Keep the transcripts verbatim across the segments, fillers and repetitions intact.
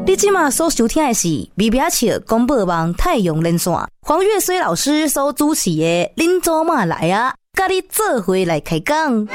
你即马所收听的是微微笑广播网太阳连线，黄月水老师所主持的恁祖妈来啊，甲你做伙来开讲。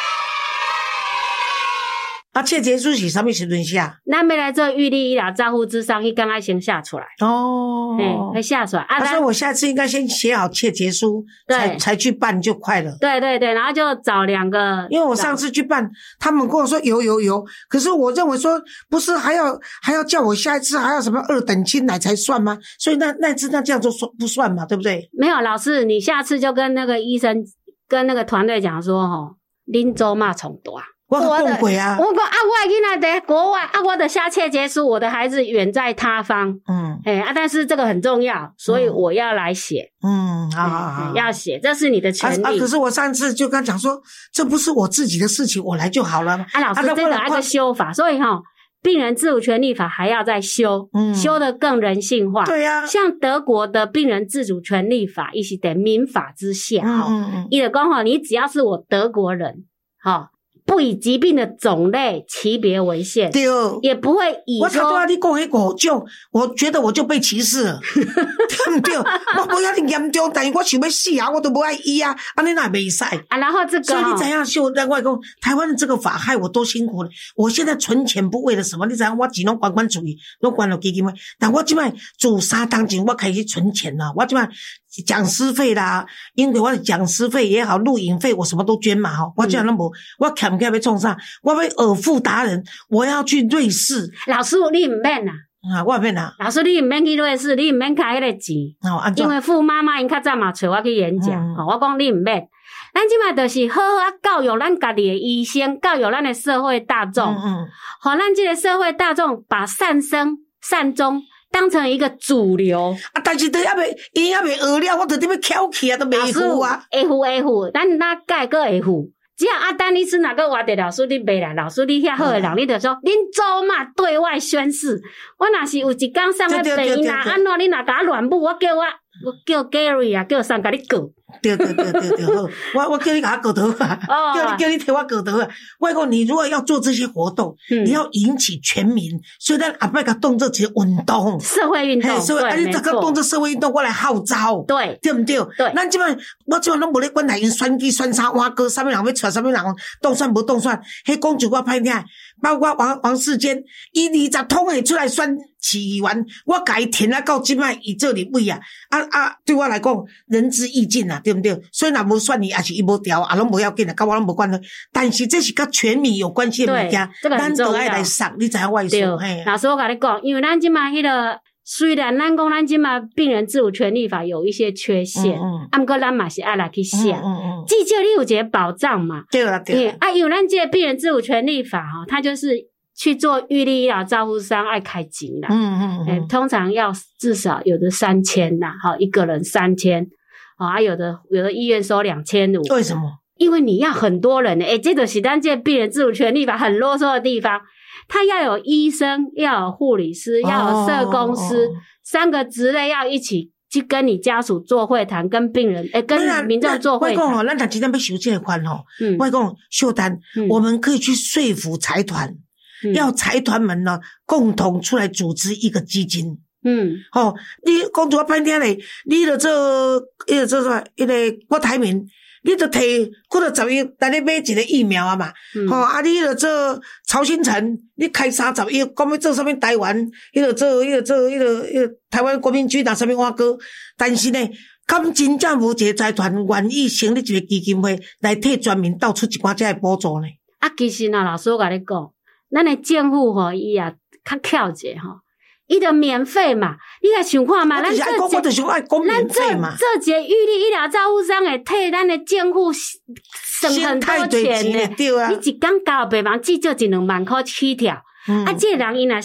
啊，切结束是啥物时阵下？ 咱要来做预立医疗照护之上，伊刚刚先下出来。 哦， 哎，会下出来啊。 他说我下次应该先写好切结书，才才去办就快了。 对对对，然后就找两个， 因为我上次去办，他们跟我说有有有，可是我认为说不是还要还要叫我下一次还要什么二等亲来才算吗？所以那那次那这样就算不算嘛，对不对？ 没有，老师，你下次就跟那个医生跟那个团队讲说，吼，恁祖妈从大。 我讲过啊， 我讲啊，我的囡仔在国外啊，我的下切结束，我的孩子远在他方，嗯，哎啊，但是这个很重要，所以我要来写， 嗯，好好好， 要写，这是你的权利。 啊，啊可是我上次就跟他讲说，这不是我自己的事情，我来就好了。 啊，老师，这个那个修法，所以哈，病人自主权利法还要再修，嗯，修得更人性化。 对呀、啊， 像德国的病人自主权利法，一起在民法之下，哈、嗯，嗯伊就讲哈，你只要是我德国人，哈。不以疾病的种类、级别为限， 对， 也不会以说。 我头拄仔你讲迄个就，我觉得我就被歧视了，对不对？我无遐尼严重，但是我想要死啊，我都不爱医啊，安尼哪袂使啊？然后这个， 所以你怎样秀？另外讲，台湾的这个法害我多辛苦了。我现在存钱不为了什么？你知影我钱拢管管主义，拢管了基金会，但我即摆做三当前，我开始存钱了。我即摆讲师费啦，因为我的讲师费也好，录影费我什么都捐嘛吼，我这样拢无，我欠欠要创啥？我要尔富达人，我要去瑞士。 老师，你唔免啊。 啊，我免啊！ 老师，你唔免去瑞士，你唔免开迄个钱， 哦， 因为傅妈妈因较早嘛找我去演讲，嗯、我讲你唔免，咱即摆就是好好啊教育咱家己的医生，教育咱的社会大众，嗯嗯，好，咱这个社会大众把善生善终当成一个主流啊，但是都还没，伊还没学了，我就这么翘起啊，都没付啊， 会付会付，咱哪改个会付？只要阿丹医师哪个话的老师你袂来，老师你遐好的人，你就说恁祖嘛对外宣誓，我若是有一天上个病院啊，安怎你若甲我乱舞，我叫我我叫 Gary 啊，叫上甲你告。 对对对对对，好，我我叫你甲我告头啊，哦、叫你叫你替我告头啊。我讲你如果要做这些活动，嗯、你要引起全民，所以咱阿伯甲动作是运动， 社会运动， 所以啊，你这个动作社会运动，我来号召， 对对不对？ 对， 咱即摆我即摆拢无咧管来因选举选啥碗糕，啥物人要出，啥物人当选无当选，迄讲句我歹听，包括王王世坚，伊二十通会出来选市议员，我甲伊填啊到即摆伊做立委啊，啊啊，对我来讲仁至义尽啊，对不对？所以若无选伊，也是伊无调，啊，拢无要紧啊，甲我拢无关系。但是这是甲全民有关系的物件， 这个咱都爱来送，你知影我意思？ 对，老师我甲你讲，因为咱即摆迄个。虽然咱讲咱即马病人自主权利法有一些缺陷，嗯，啊，毋过咱嘛是爱来去写，嗯嗯，至少你有一个保障嘛， 对啦对啦， 啊，因为咱这个病人自主权利法哈，它就是去做预立医疗照护商爱开钱啦，嗯嗯嗯，通常要至少有的三千啦，哈，一个人三千，啊，有的有的医院收两千五， 为什么？ 因为你要很多人诶，这就是咱这个病人自主权利法很啰嗦的地方。他要有医生，要有护理师，要有社工师，哦、三个职类要一起去跟你家属做会谈，跟病人诶，跟民众做会谈。 我讲哦，咱今天要收这个款哦，嗯、我讲秀丹、嗯，我们可以去说服财团，嗯、要财团们呢共同出来组织一个基金。嗯，哦，你讲做半天嘞，你就做，你就做啥？那个郭台铭。你就摕几多十亿来你买一个疫苗啊嘛，嗯、吼啊！你就做曹新成，你开三十亿，讲要做啥物台湾，伊就做，伊就做，伊就伊台湾国民局拿啥物碗糕，但是呢，敢真正无一个财团愿意成立一个基金会来替全民倒出一寡这个补助呢？ 啊，其实啊，老师我甲你讲，咱的政府吼，伊啊较巧者吼。伊就免费嘛，你来想看嘛，咱这我就想爱讲免费嘛， 这这预立医疗照护商会替咱的政府省很多钱呢。 对啊， 你一天交白忙至少一两万块起跳，嗯、啊，这个人伊若